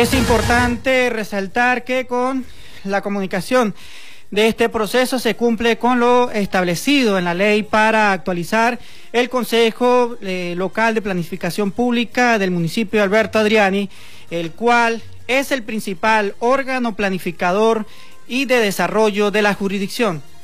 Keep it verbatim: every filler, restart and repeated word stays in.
Es importante resaltar que con la comunicación de este proceso se cumple con lo establecido en la ley para actualizar el Consejo eh, Local de Planificación Pública del municipio de Alberto Adriani, el cual es el principal órgano planificador y de desarrollo de la jurisdicción.